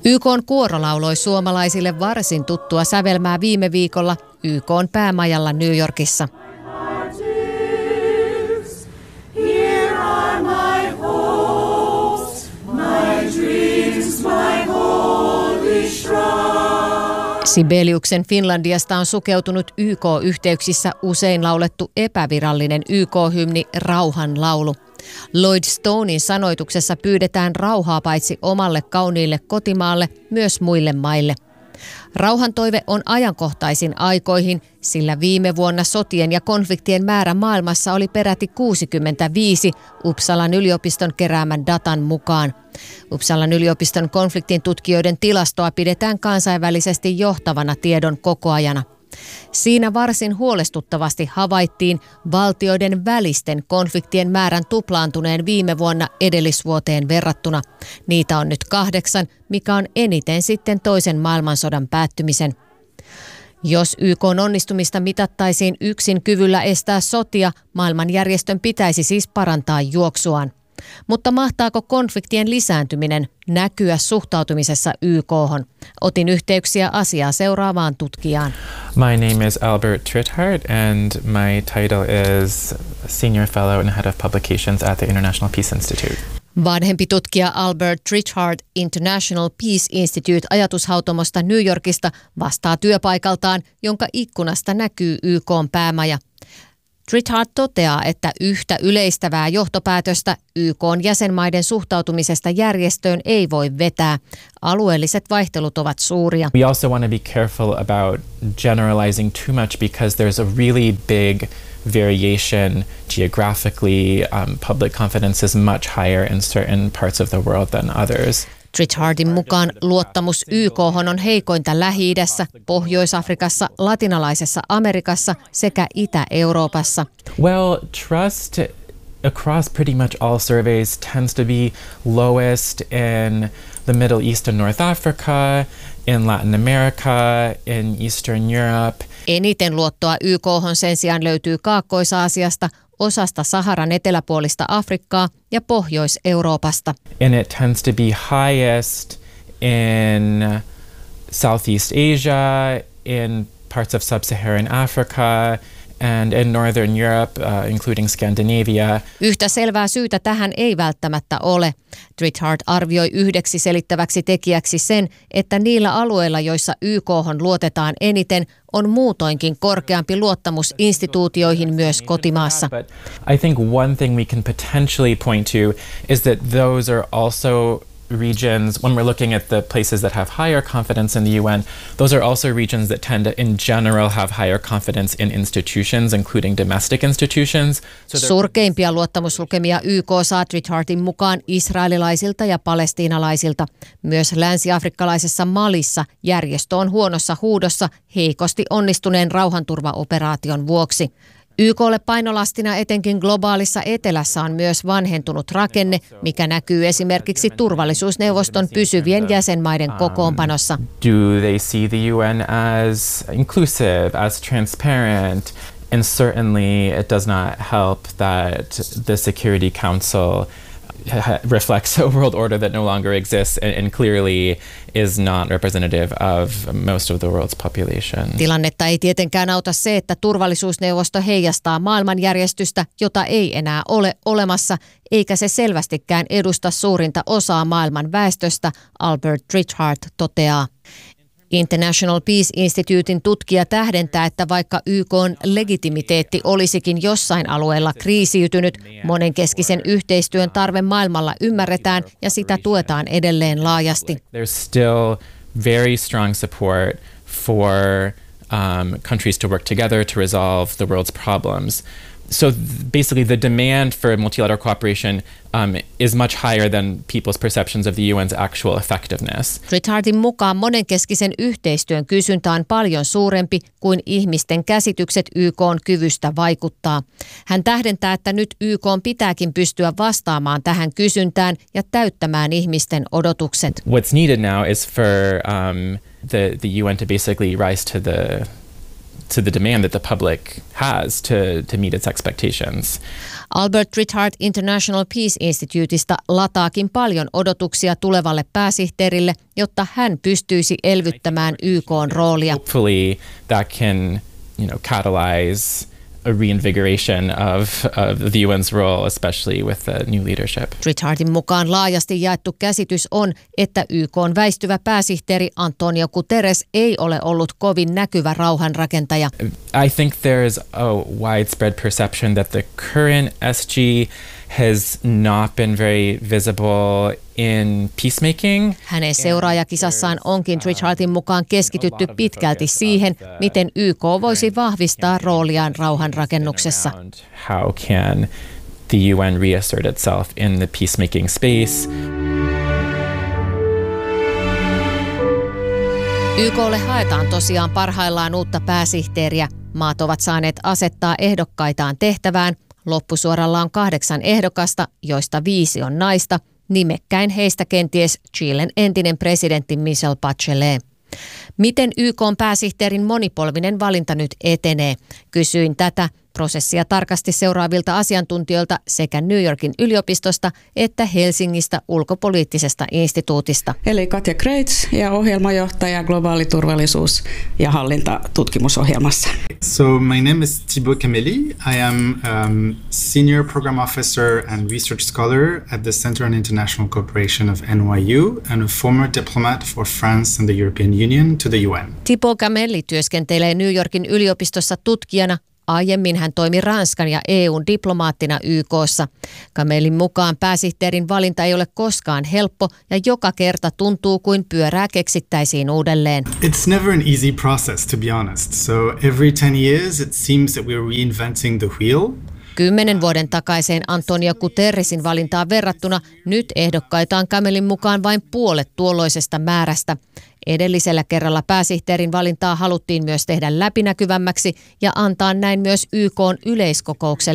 YK:n kuoro lauloi suomalaisille varsin tuttua sävelmää viime viikolla YK:n päämajalla New Yorkissa. Sibeliuksen Finlandiasta on sukeutunut YK-yhteyksissä usein laulettu epävirallinen YK-hymni Rauhan laulu. Lloyd Stonein sanoituksessa pyydetään rauhaa paitsi omalle kauniille kotimaalle, myös muille maille. Rauhantoive on ajankohtaisin aikoihin, sillä viime vuonna sotien ja konfliktien määrä maailmassa oli peräti 65 Uppsalan yliopiston keräämän datan mukaan. Uppsalan yliopiston konfliktin tutkijoiden tilastoa pidetään kansainvälisesti johtavana tiedon kokoajana. Siinä varsin huolestuttavasti havaittiin valtioiden välisten konfliktien määrän tuplaantuneen viime vuonna edellisvuoteen verrattuna. Niitä on nyt 8, mikä on eniten sitten toisen maailmansodan päättymisen. Jos YK:n onnistumista mitattaisiin yksin kyvyllä estää sotia, maailmanjärjestön pitäisi siis parantaa juoksuaan. Mutta mahtaako konfliktien lisääntyminen näkyä suhtautumisessa YK:hon? Otin yhteyksiä asiaa seuraavaan tutkijaan. My name is Albert Trithard and my title is Senior Fellow and Head of Publications at the International Peace Institute. Vanhempi tutkija Albert Trithard International Peace Institute -ajatushautomosta New Yorkista vastaa työpaikaltaan, jonka ikkunasta näkyy YK:n päämaja. Trithard toteaa, että yhtä yleistävää johtopäätöstä YK:n jäsenmaiden suhtautumisesta järjestöön ei voi vetää. Alueelliset vaihtelut ovat suuria. We also want to be careful about generalizing too much because there's a really big variation geographically. Public confidence is much higher in certain parts of the world than others. Trithardin mukaan luottamus YK:hon on heikointa Lähi-idässä, Pohjois-Afrikassa, Latinalaisessa Amerikassa sekä Itä-Euroopassa. Well, trust across pretty much all surveys tends to be lowest in the Middle East and North Africa, in Latin America, in Eastern Europe. Eniten luottoa YK:hon sen sijaan löytyy Kaakkois-Aasiasta, osasta Saharan eteläpuolista Afrikkaa ja Pohjois-Euroopasta. And it tends to be highest in Southeast Asia, in parts of Sub-Saharan Africa and in Northern Europe, including Scandinavia. Yhtä selvää syytä tähän ei välttämättä ole. Trithard arvioi yhdeksi selittäväksi tekijäksi sen, että niillä alueilla, joissa YK:hon luotetaan eniten, on muutoinkin korkeampi luottamus instituutioihin myös kotimaassa. I think one thing we can potentially point to is that those are also regions, when we're looking at the places that have higher confidence in the UN, those are also regions that tend to in general have higher confidence in institutions, including domestic institutions. Surkeimpia luottamuslukemia YK saa Trithardin mukaan israelilaisilta ja palestiinalaisilta. Myös länsi-afrikkalaisessa Malissa järjestö on huonossa huudossa heikosti onnistuneen rauhanturvaoperaation vuoksi. YK:lle painolastina etenkin globaalissa etelässä on myös vanhentunut rakenne, mikä näkyy esimerkiksi turvallisuusneuvoston pysyvien jäsenmaiden kokoonpanossa. Do they see the UN as inclusive, as transparent? And certainly it does not help that the Security Council reflects a world order that no longer exists and clearly is not representative of most of the world's population. Tilannetta ei tietenkään auta se, että turvallisuusneuvosto heijastaa maailmanjärjestystä, jota ei enää ole olemassa, eikä se selvästikään edusta suurinta osaa maailman väestöstä, Albert Trithard toteaa. International Peace Institutein tutkija tähdentää, että vaikka YK:n legitimiteetti olisikin jossain alueella kriisiytynyt, monenkeskisen yhteistyön tarve maailmalla ymmärretään ja sitä tuetaan edelleen laajasti. There's still very strong support for countries to work together to resolve the world's problems. So basically the demand for multilateral cooperation is much higher than people's perceptions of the UN's actual effectiveness. Trithardin mukaan monenkeskisen yhteistyön kysyntä on paljon suurempi kuin ihmisten käsitykset YK:n kyvystä vaikuttaa. Hän tähdentää, että nyt YK:n pitääkin pystyä vastaamaan tähän kysyntään ja täyttämään ihmisten odotukset. What's needed now is for the UN to basically rise to the to the demand that the public has to meet its expectations. Albert Rittard International Peace Instituteista lataakin paljon odotuksia tulevalle pääsihteerille, jotta hän pystyisi elvyttämään YK:n roolia. Hopefully that can, catalyze a reinvigoration of the UN's role, especially with the new leadership. Rittardin mukaan laajasti jaettu käsitys on, että YK:n väistyvä pääsihteeri Antonio Guterres ei ole ollut kovin näkyvä rauhanrakentaja. I think there's a widespread perception that the current SG has not been very visible in peacemaking. Hänen seuraajakissassaan onkin Rittardin mukaan keskitytty pitkälti siihen, miten YK voisi vahvistaa rooliaan rauhanrakennuksessa. How can the UN reassert itself in the peacemaking space? YK:lle haetaan tosiaan parhaillaan uutta pääsihteeriä. Maat ovat saaneet asettaa ehdokkaitaan tehtävään. Loppusuoralla on 8 ehdokasta, joista 5 on naista. Nimekkäin heistä kenties Chilen entinen presidentti Michelle Bachelet. Miten YK:n pääsihteerin monipolvinen valinta nyt etenee? Kysyin tätä prosessia tarkasti seuraavilta asiantuntijoilta sekä New Yorkin yliopistosta että Helsingistä ulkopoliittisesta instituutista. Eli Katja Kreitz ja ohjelmajohtaja globaali turvallisuus- ja hallintatutkimusohjelmassa. So my name is Thibaut Cameli. I am Senior Program Officer and Research Scholar at the Center on International Cooperation of NYU and a former diplomat for France and the European Union to the UN. Thibaut Cameli työskentelee New Yorkin yliopistossa tutkijana. Aiemmin hän toimi Ranskan ja EUn diplomaattina YK:ssa. Camelin mukaan pääsihteerin valinta ei ole koskaan helppo ja joka kerta tuntuu kuin pyörää keksittäisiin uudelleen. It's never an easy process, to be honest. So every 10 years it seems that we're reinventing the wheel. 10 vuoden takaiseen Antonio Guterresin valintaan verrattuna nyt ehdokkaita on Camelin mukaan vain puolet tuolloisesta määrästä. Edellisellä kerralla pääsihteerin valintaa haluttiin myös tehdä läpinäkyvämmäksi ja antaa näin myös YK:n yleiskokoukselle